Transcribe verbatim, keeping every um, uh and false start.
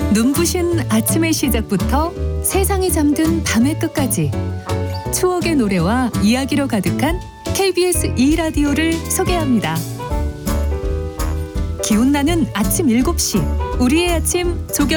눈부신 아침의 시작부터 세상이 잠든 밤의 끝까지 추억의 노래와 이야기로 가득한 케이비에스 이 라디오를 소개합니다. 기운나는 아침 일곱 시 우리의 아침 조경